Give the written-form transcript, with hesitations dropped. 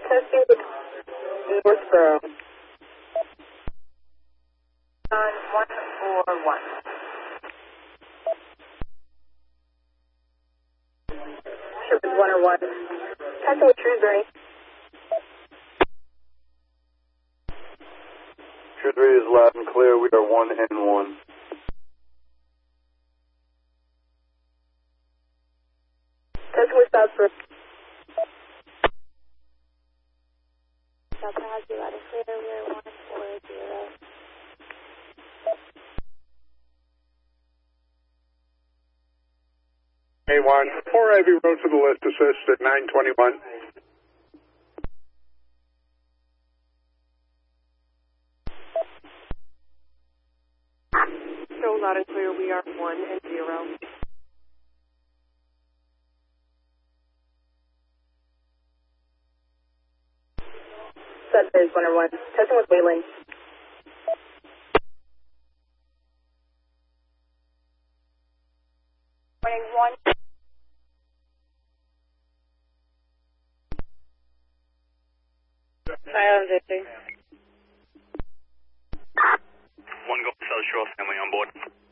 Testing with Northborough. On 141. Sure, with 101. Testing with Shrewsbury. Shrewsbury is loud and clear. We are 1N1. Testing with Southborough. Southborough has you loud and clear. We are 140. A1, 4 Ivy Road to the list, assist at 921. Show loud and clear. We are 1-0. Sudbury's 101. Testing with Wayland. Morning 1. Silent 50. 1 Gulf South Shore, family on board.